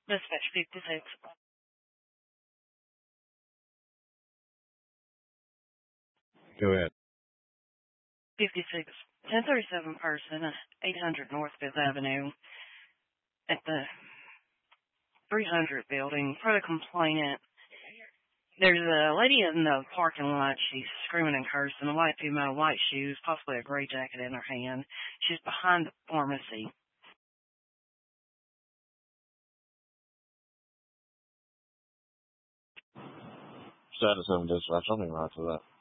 Dispatch 56. 56. 1037 person, 800 North 5th Avenue, at the 300 building. For the complainant, there's a lady in the parking lot. She's screaming and cursing. A white female, white shoes, possibly a gray jacket in her hand. She's behind the pharmacy. Status 7 dispatch, I'll be right to that.